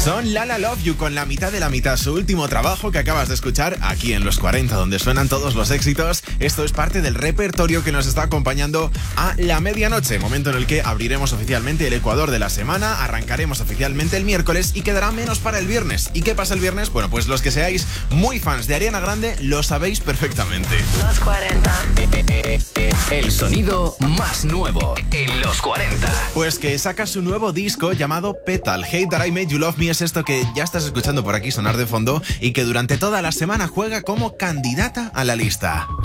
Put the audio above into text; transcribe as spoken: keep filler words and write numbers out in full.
Son La La Love You con La Mitad de la Mitad, su último trabajo que acabas de escuchar aquí en Los cuarenta, donde suenan todos los éxitos. Esto es parte del repertorio que nos está acompañando a la medianoche, momento en el que abriremos oficialmente el Ecuador de la semana, arrancaremos oficialmente el miércoles y quedará menos para el viernes. ¿Y qué pasa el viernes? Bueno, pues los que seáis muy fans de Ariana Grande lo sabéis perfectamente. Los cuarenta. El sonido más nuevo en Los cuarenta. Pues que saca su nuevo disco llamado Petal. Hate That I Made You Love Me es esto que ya estás escuchando por aquí sonar de fondo y que durante toda la semana juega como candidata a la lista.